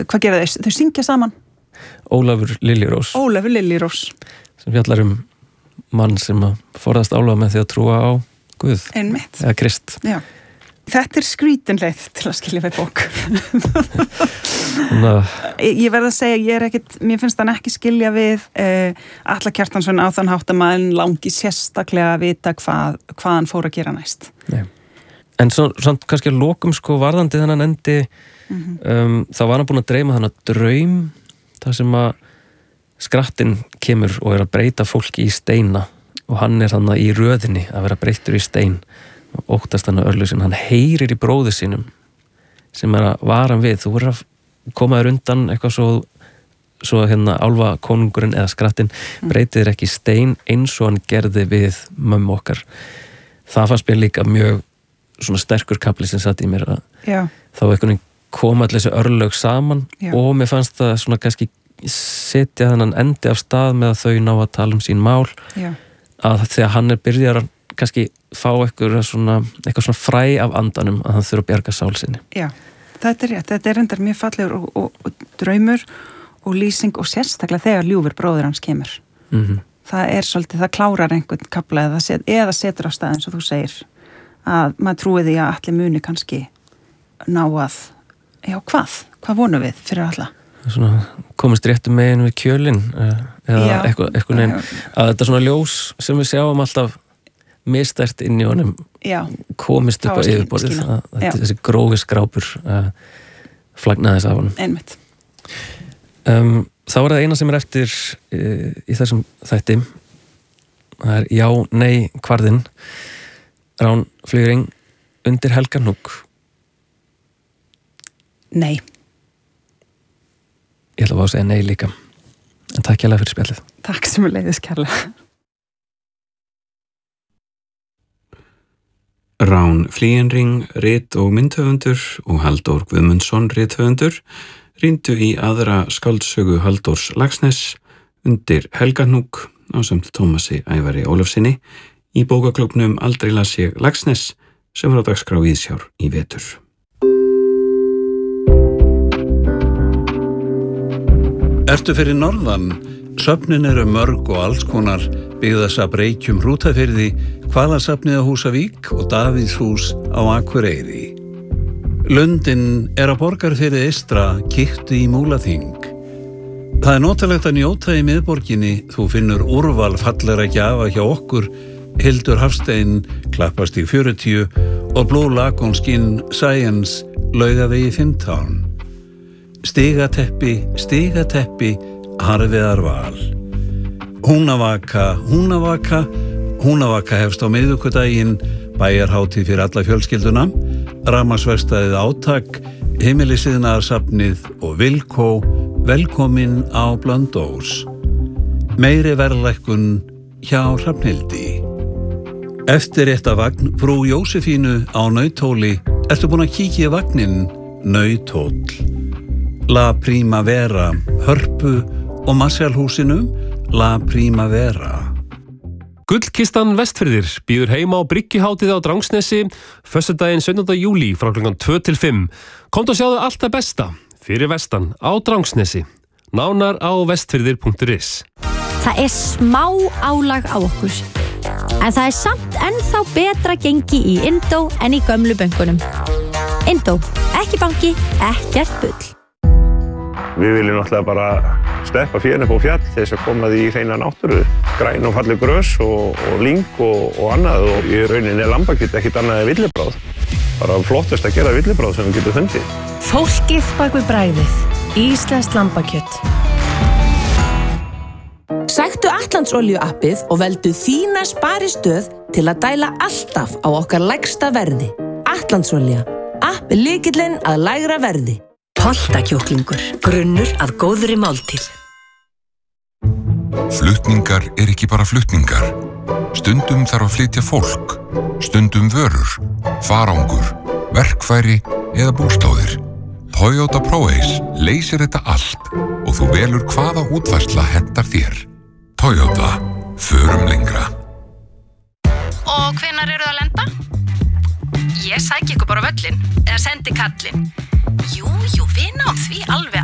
hvað gera þau? Þau syngja saman? Ólafur Liljurós sem fjallar mann sem að forðast álfa með því að trúa á Guð eða Krist. Já. Þetta skrítin leið til að skilja við bók. Ég verð að segja, mér finnst hann ekki skilja við Atla Kjartansson á þann hátt að maður langi sérstaklega að vita hvað hann fór að gera næst. Nei. En svo kannski að lokum varðandi þennan endi, þá var hann búin að dreyma þannig draum, það sem að skrattinn kemur og að breyta fólki í steina og hann þannig í röðinni að vera breyttur í stein og óttast hann að örlösin, hann heyrir í bróði sínum sem að vara hann við, þú verður að koma þér undan eitthvað svo álfa konungurinn eða skrattinn breytir ekki í stein eins og hann gerði við mömmu okkar. Það fannst mér líka mjög svona sterkur kapli sem satt í mér að þá einhvern veginn koma allir þessi örlög saman og mér fannst það svona kannski setja þennan endi af stað með að þau ná að tala sín mál að þegar hann byrjar að kannski fá eitthvað svona fræ af andanum að hann þurfa að bjarga sál sinni. Já, þetta rétt, þetta endar mjög fallegur og draumur og lýsing og sérstaklega þegar ljúfur bróðir hans kemur. Það svolítið, það klárar einhvern kapla eða setur á stað eins og þú segir að maður trúið því að allir muni kannski ná að hvað vonum við fyrir alla? Svona komist réttu megin við kjölinn eða eitthvað neginn að þetta svona ljós sem við sjáum alltaf mistært inn í honum komist upp á yfirborðið þessi grófi skrápur flagnaði þess af honum. Einmitt. Þá það eina sem eftir í þessum þætti það já, nei, kvarðinn Rán Flygring undir Helganúk. Nei. Ég ætla að segja nei líka. En takk kærlega fyrir spjallið. Takk sem leiðis kærlega. Rán Flygring, rit- og myndhöfundur og Halldór Guðmundsson, rithöfundur, rýndu í aðra skáldsögu Halldórs Laxness undir Helganúk ásamt Tómasi Ævari Ólafssyni í bókaklúbbnum Aldrei las ég Laxness sem var á dagskrá Víðsjár í vetur. Ertu fyrir norðan? Söfnin eru mörg og alls konar, byggðasafn Reykjum Hrútafirði, Hvalasafnið á Húsavík og Davíðshús á Akureyri. Lundin á Borgarfirði eystra, kíktu í Múlaþing. Það notalegt að njóta í miðborginni, þú finnur úrval fallegra gjafa hjá okkur, Hildur Hafstein, Klappastíg 40 og Blue Lagoon Skin Science, Laugavegi 15. Stigateppi, Harfiðarval. Húnavaka hefst á miðvikudaginn, bæjarhátíð fyrir alla fjölskylduna, rafmagnsverkstæðið Átak, Heimilisiðnaðarsafnið og Vilkó, velkomin á Blönduós. Meiri verðlækkun hjá Hrafnhildi. Eftirréttavagn frú Jósefínu á Nauthóli. Ertu búin að kíkja í vagninn? Nauthóll. La Primavera, Hörpu og Marshallhúsinu, La Primavera. Gullkistan Vestfirðir býður heima á Bryggjuhátíð á Drangsnesi föstudaginn 17. júlí frá klukkan 2 til 5. Komdu að sjáðu allt það besta fyrir vestan á Drangsnesi. Nánar á vestfirðir.is. Það smá álag á okkur. En það samt ennþá betra gengi í Indó en í gömlu bönkunum. Indó, ekki banki, ekkert bull. Við viljum náttúrulega bara steppa fjörn upp á fjall til þess að koma því í hreina náttúru. Græn og falleg grös og lyng og annað og í rauninni lambakjöt ekkert annað en villibráð. Bara flottast að gera villibráð sem við getum fundið. Fólkið bak við bragðið. Íslenskt lambakjöt. Sæktu Atlantsolíu appið og veldu þína sparistöð til að dæla alltaf á okkar lægsta verði. Atlantsolía. App lykillinn að lægra verði. Holtakjúklingur, grunnur að góðri máltíð. Flutningar ekki bara flutningar. Stundum þarf að flytja fólk, stundum vörur, farangur, verkfæri eða búslóðir. Toyota ProAce leysir þetta allt og þú velur hvaða útfærsla hentar þér. Toyota, förum lengra. Og hvenær eru að lenda? Ég sæki ykkur bara völlin eða sendi kallinn. Jú, við náum því alveg